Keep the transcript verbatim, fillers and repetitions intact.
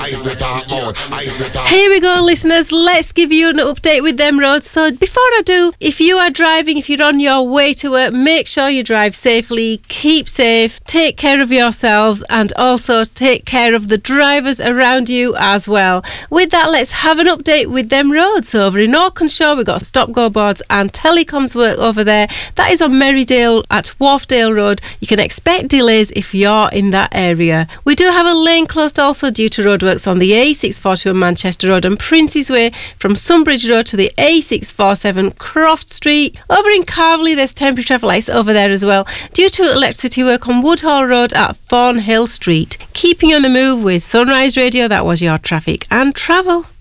Here we go, listeners. Let's give you an update with them roads. So before I do, if you are driving, if you're on your way to work, make sure you drive safely, keep safe, take care of yourselves, and also take care of the drivers around you as well. With that, let's have an update with them roads. So over in Oakenshaw, we've got stop-go boards and telecoms work over there. That is on Merrydale at Wharfdale Road. You can expect delays if you're in that area. We do have a lane closed also due to roadworks on the A six forty-one Manchester Road and Prince's Way from Sunbridge Road to the A six forty-seven Croft Street. Over in Carvely, there's temporary traffic lights over there as well due to electricity work on Woodhall Road at Thornhill Street. Keeping you on the move with Sunrise Radio. That was your traffic and travel.